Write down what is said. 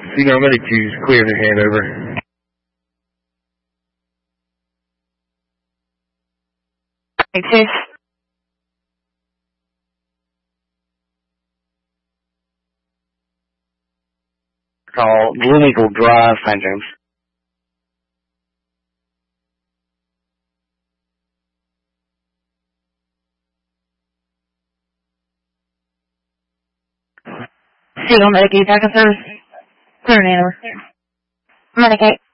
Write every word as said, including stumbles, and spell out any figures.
Senior Medic two's clear their hand over. Okay. Call Blue Eagle Drive, Saint James. Senior Medic eight, second service. Clear an hour. Medic eight.